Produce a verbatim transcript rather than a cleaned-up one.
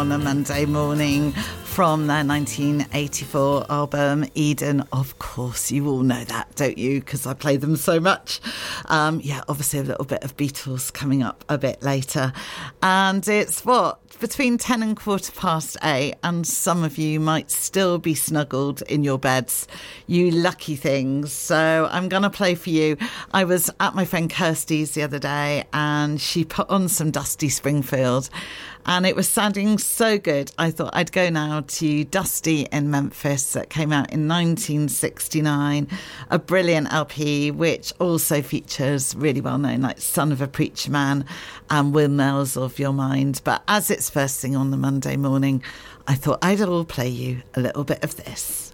On a Monday morning from their nineteen eighty-four album Eden. Of course, you all know that, don't you? Because I play them so much. Um, yeah, obviously a little bit of Beatles coming up a bit later. And it's what? Between ten and quarter past eight, and some of you might still be snuggled in your beds, you lucky things. So I'm going to play for you. I was at my friend Kirsty's the other day and she put on some Dusty Springfield and it was sounding so good. I thought I'd go now to Dusty in Memphis that came out in nineteen sixty-nine, a brilliant L P which also features really well known like Son of a Preacher Man and Windmills of Your Mind. But as it's first thing on the Monday morning, I thought I'd all play you a little bit of this.